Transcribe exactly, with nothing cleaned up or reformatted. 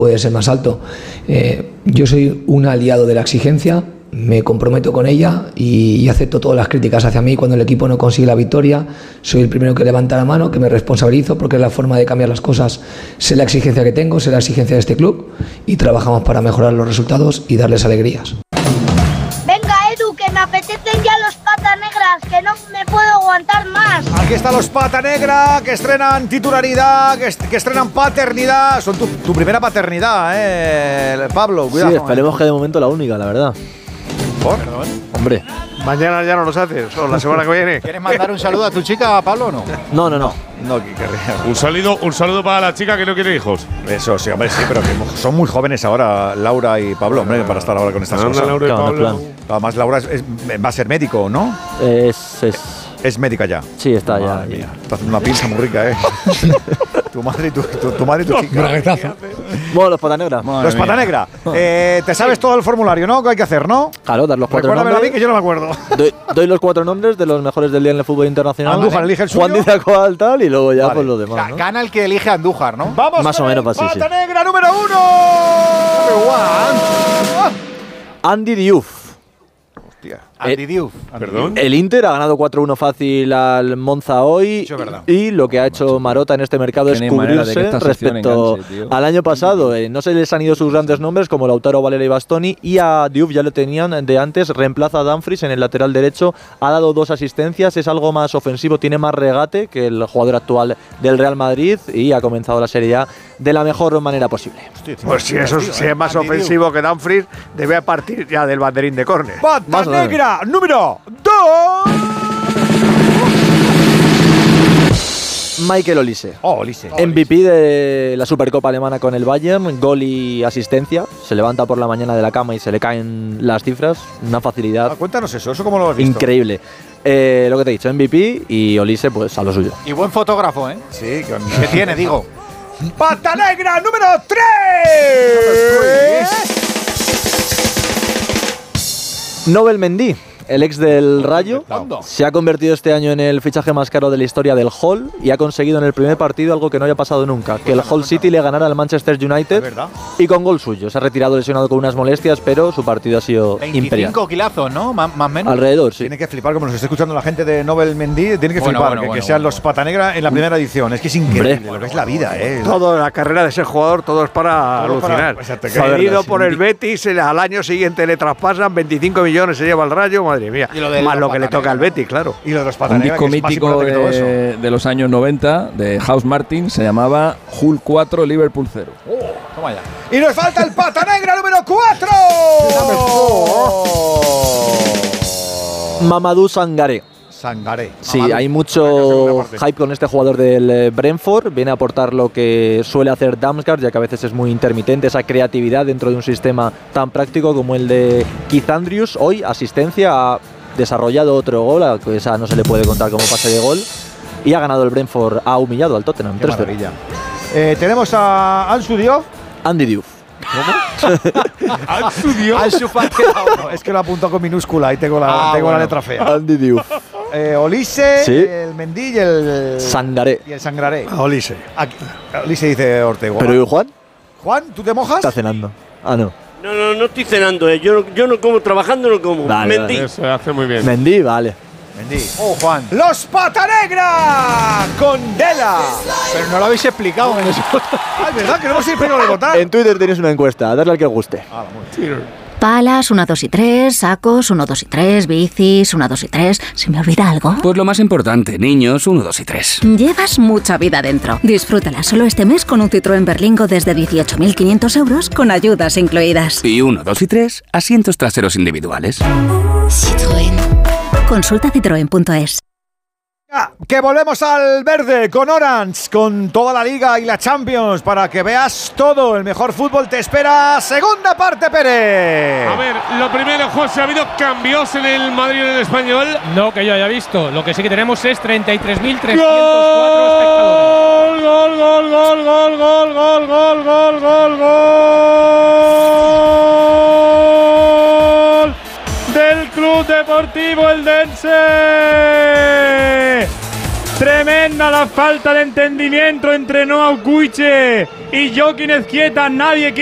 puede ser más alto. Eh, yo soy un aliado de la exigencia, me comprometo con ella y, y acepto todas las críticas hacia mí cuando el equipo no consigue la victoria. Soy el primero que levanta la mano, que me responsabilizo porque es la forma de cambiar las cosas. Sé la exigencia que tengo, sé la exigencia de este club y trabajamos para mejorar los resultados y darles alegrías. Venga, Edu, que me apetecen ya los Pata Negras, que no me puedo aguantar más. Aquí están los Pata Negra, que estrenan titularidad, que, est que estrenan paternidad. Son tu, tu primera paternidad, ¿eh, Pablo? Cuidado. Sí, esperemos eh. que de momento la única, la verdad. ¿Por? ¿Perdón? Hombre. Mañana ya no los haces, o la semana que viene. ¿Quieres mandar un saludo a tu chica, Pablo, o no? No, no, no. No, que querría. Un saludo, un saludo para la chica que no quiere hijos. Eso, sí, hombre, sí, pero que son muy jóvenes ahora, Laura y Pablo, hombre, para estar ahora con estas Anda, cosas. Laura y Claro, Pablo. plan. Además, Laura es, es, va a ser médico, ¿no? Es, es, Es médica ya. sí, está ya. Madre mía, está haciendo una pizza muy rica, ¿eh? tu madre y tu, tu, tu madre y tu chica. Bueno, los Pata Negra. Los Pata Negra. Eh, te sabes todo el formulario, ¿no? ¿Qué hay que hacer, no? Claro, dar los cuatro Recuérdamelo a mí, nombres. que yo no me acuerdo. Doy, doy los cuatro nombres de los mejores del día en el fútbol internacional. Andújar, elige el suyo. Juan Díaz Coal, tal, y luego ya Vale. pues los demás, ¿no? Gana el que elige a Andújar, ¿no? Vamos Más con o menos, el así, sí. Pata Negra número uno. Andy Diouf. Andy Diouf. Perdón. El Inter ha ganado cuatro uno fácil al Monza hoy. Eso es verdad. Y lo que ha hecho Marota en este mercado es Tiene manera de que cubrirse esta sección respecto enganche, tío. al año pasado. Eh, no se les han ido sus grandes nombres como Lautaro, Valera y Bastoni. Y a Diouf ya lo tenían de antes. Reemplaza a Dumfries en el lateral derecho. Ha dado dos asistencias. Es algo más ofensivo. Tiene más regate que el jugador actual del Real Madrid. Y ha comenzado la Serie A de la mejor manera posible. Pues si eso si es más ofensivo que Dumfries, debe partir ya del banderín de córner. Pata Más o menos. Negra número dos. Michael Olise. Oh, Olise. M V P de la Supercopa Alemana con el Bayern, gol y asistencia. Se levanta por la mañana de la cama y se le caen las cifras. Una facilidad Ah, cuéntanos eso, ¿eso cómo lo has visto? increíble. Eh, lo que te he dicho, M V P y Olise, pues a lo suyo. Y buen fotógrafo, ¿eh? Sí, con… Que tiene, digo. ¡Pata Negra número tres! Nobel Mendy, el ex del Rayo, ¿Cuándo? se ha convertido este año en el fichaje más caro de la historia del Hull y ha conseguido en el primer partido algo que no haya pasado nunca, que el Hull City le ganara al Manchester United ¿Es verdad? y con gol suyo. Se ha retirado lesionado con unas molestias, pero su partido ha sido imperial. veinticinco kilazos, ¿no? Más o menos. Alrededor, sí. Tiene que flipar, como nos está escuchando la gente de Nobel Mendy, tiene que Bueno, flipar bueno, que, bueno, que sean bueno, los bueno. Pata Negra en la primera edición. Es que es increíble Hombre. lo que es la vida, ¿eh? Toda la carrera de ser jugador, todo es para Todo para- alucinar. exacto, que- Cedido sí. por el Betis, el- al año siguiente le traspasan, veinticinco millones se lleva el Rayo, madre mía. Y lo de Más los lo que le Pata toca al Negra, Betis, claro. Y lo de los Pata Un Negra, disco que es más mítico importante que todo eso. de, de los años noventa de House Martin se llamaba Hull cuatro, Liverpool cero. Toma ya. Y nos falta el Pata Negra número cuatro. Mamadou Sangaré. Sangaré. Sí, Amadou. hay Segunda mucho parte. hype con este jugador del eh, Brentford. Viene a aportar lo que suele hacer Damsgaard, ya que a veces es muy intermitente esa creatividad dentro de un sistema tan práctico como el de Keith Andrews. Hoy, asistencia, ha desarrollado otro gol, a que esa no se le puede contar como pase de gol. Y ha ganado el Brentford, ha humillado al Tottenham. Qué tres cero. maravilla. Eh, tenemos a Ansu Diouf. Andy Diouf. Ansu Fati. No, es que lo apunto con minúscula, ahí tengo la, Ah, tengo la bueno. letra fea. Andy Diouf. Eh, Olise, Sí. el Mendy y el… Sangaré. Y el Sangaré. A Olise. Aquí, Olise dice Ortega. ¿Pero y Juan? Juan, ¿tú te mojas? Está cenando. Ah, no. No, no, no estoy cenando, eh. Yo, no- yo no como, trabajando no como. Vale, Mentí. vale. Eso hace muy bien. Mendy, vale. Mendy. Oh, Juan. ¡Los Pata Negra! ¡Con Dela! Pero no lo habéis explicado en eso. Ah, es verdad que no hemos explicado de votar. En Twitter tenéis una encuesta, darle al que os guste. Ah, muy bien. Palas, uno, dos y tres, sacos, uno, dos y tres, bicis, uno, dos y tres. ¿Se me olvida algo? Pues lo más importante, niños, uno, dos y tres. Llevas mucha vida dentro. Disfrútala solo este mes con un Citroën Berlingo desde dieciocho mil quinientos euros con ayudas incluidas. Y uno, dos y tres, asientos traseros individuales. Citroën. Consulta citroen punto es. Ah, que volvemos al verde con Orange, con toda la Liga y la Champions, para que veas todo. El mejor fútbol te espera. Segunda parte, Pérez. A ver, lo primero, José, ¿ha habido cambios en el Madrid y en el Español? No que yo haya visto. Lo que sí que tenemos es treinta y tres mil trescientos cuatro espectadores. Gol, gol, gol, gol, gol, gol, gol, gol, gol, gol del Club Deportivo Eldense. Tremenda la falta de entendimiento entre Noah Kuiche y Joaquín Ezquieta. Nadie